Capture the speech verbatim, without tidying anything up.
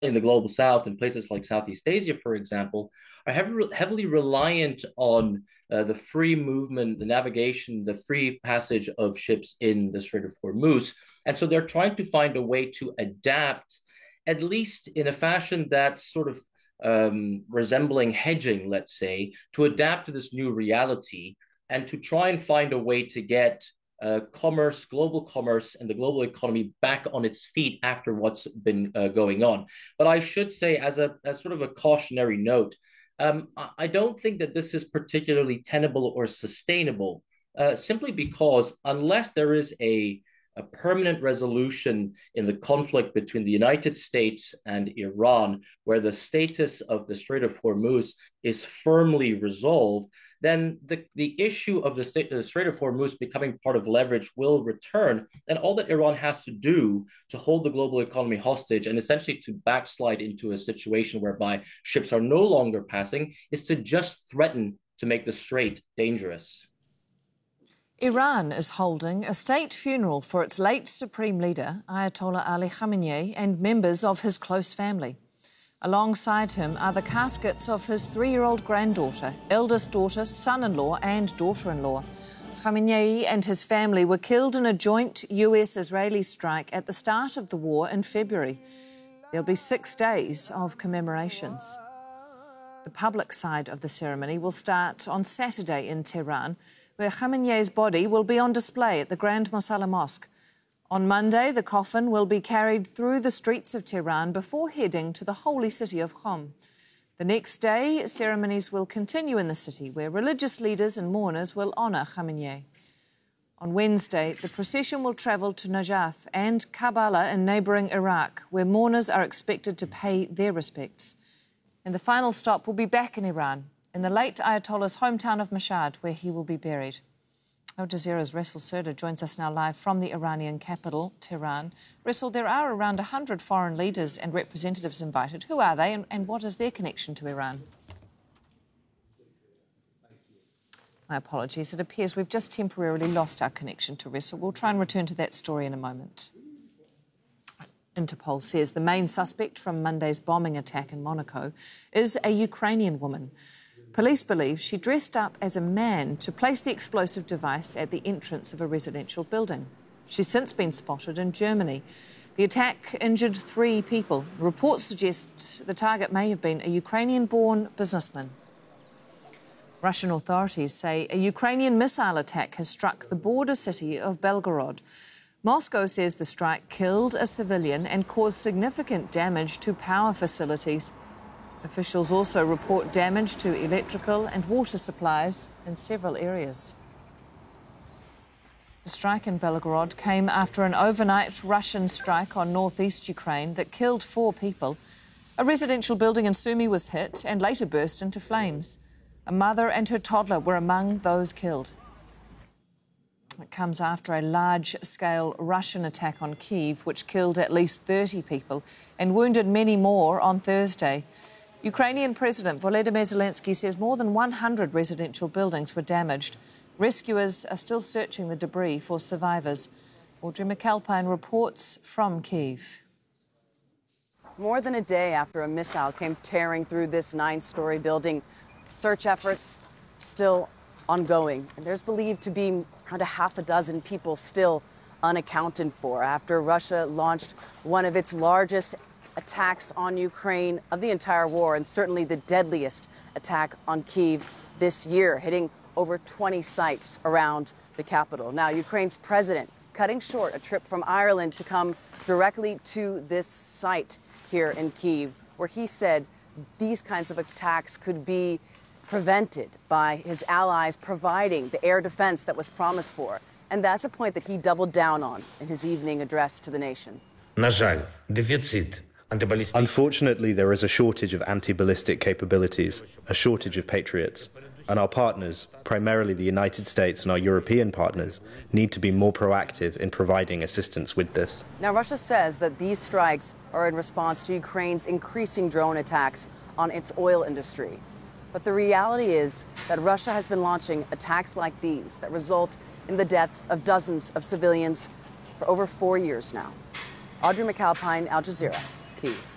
in the global south and places like Southeast Asia, for example, are heavily, heavily reliant on uh, the free movement, the navigation, the free passage of ships in the Strait of Hormuz. And so they're trying to find a way to adapt, at least in a fashion that's sort of um, resembling hedging, let's say, to adapt to this new reality and to try and find a way to get uh, commerce, global commerce, and the global economy back on its feet after what's been uh, going on. But I should say, as a as sort of a cautionary note, um, I don't think that this is particularly tenable or sustainable, uh, simply because unless there is a a permanent resolution in the conflict between the United States and Iran, where the status of the Strait of Hormuz is firmly resolved, then the, the issue of the, state, the Strait of Hormuz becoming part of leverage will return. And all that Iran has to do to hold the global economy hostage and essentially to backslide into a situation whereby ships are no longer passing is to just threaten to make the strait dangerous. Iran is holding a state funeral for its late supreme leader, Ayatollah Ali Khamenei, and members of his close family. Alongside him are the caskets of his three-year-old granddaughter, eldest daughter, son-in-law and daughter-in-law. Khamenei and his family were killed in a joint U S-Israeli strike at the start of the war in February. There'll be six days of commemorations. The public side of the ceremony will start on Saturday in Tehran, where Khamenei's body will be on display at the Grand Mosalla Mosque. On Monday, the coffin will be carried through the streets of Tehran before heading to the holy city of Qom. The next day, ceremonies will continue in the city, where religious leaders and mourners will honour Khamenei. On Wednesday, the procession will travel to Najaf and Karbala in neighbouring Iraq, where mourners are expected to pay their respects. And the final stop will be back in Iran, in the late Ayatollah's hometown of Mashhad, where he will be buried. Al Jazeera's Ressel Serda joins us now live from the Iranian capital, Tehran. Ressel, there are around one hundred foreign leaders and representatives invited. Who are they and, and what is their connection to Iran? My apologies. It appears we've just temporarily lost our connection to Ressel. We'll try and return to that story in a moment. Interpol says the main suspect from Monday's bombing attack in Monaco is a Ukrainian woman. Police believe she dressed up as a man to place the explosive device at the entrance of a residential building. She's since been spotted in Germany. The attack injured three people. Reports suggest the target may have been a Ukrainian-born businessman. Russian authorities say a Ukrainian missile attack has struck the border city of Belgorod. Moscow says the strike killed a civilian and caused significant damage to power facilities. Officials also report damage to electrical and water supplies in several areas. The strike in Belgorod came after an overnight Russian strike on northeast Ukraine that killed four people. A residential building in Sumy was hit and later burst into flames. A mother and her toddler were among those killed. It comes after a large-scale Russian attack on Kyiv, which killed at least thirty people and wounded many more on Thursday. Ukrainian President Volodymyr Zelensky says more than one hundred residential buildings were damaged. Rescuers are still searching the debris for survivors. Audrey McAlpine reports from Kyiv. More than a day after a missile came tearing through this nine-story building, search efforts still ongoing. And there's believed to be around a half a dozen people still unaccounted for after Russia launched one of its largest attacks on Ukraine of the entire war, and certainly the deadliest attack on Kyiv this year, hitting over twenty sites around the capital. Now, Ukraine's president cutting short a trip from Ireland to come directly to this site here in Kyiv, where he said these kinds of attacks could be prevented by his allies providing the air defense that was promised for. And that's a point that he doubled down on in his evening address to the nation. На жаль, дефіцит. Unfortunately, there is a shortage of anti-ballistic capabilities, a shortage of Patriots. And our partners, primarily the United States and our European partners, need to be more proactive in providing assistance with this. Now, Russia says that these strikes are in response to Ukraine's increasing drone attacks on its oil industry. But the reality is that Russia has been launching attacks like these that result in the deaths of dozens of civilians for over four years now. Audrey McAlpine, Al Jazeera, Kyiv.